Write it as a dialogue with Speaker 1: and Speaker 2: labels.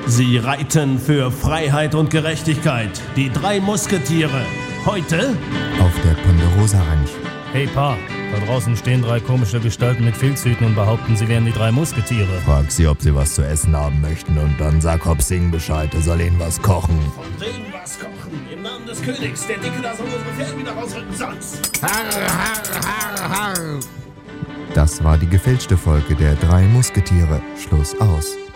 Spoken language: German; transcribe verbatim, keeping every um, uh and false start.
Speaker 1: Sie reiten für Freiheit und Gerechtigkeit. Die drei Musketiere. Heute
Speaker 2: auf der Ponderosa Ranch.
Speaker 3: Hey Pa, da draußen stehen drei komische Gestalten mit Filzhüten und behaupten, sie wären die drei Musketiere.
Speaker 2: Frag sie, ob sie was zu essen haben möchten und dann sag Hop Sing Bescheid, er soll ihnen was kochen.
Speaker 1: von denen was kochen. Im Namen des Königs. Der Dicke, da soll unsere Pferde wieder rausrücken, sonst.
Speaker 4: Harr, harr, harr, harr.
Speaker 2: Das war die gefälschte Folge der drei Musketiere. Schluss aus.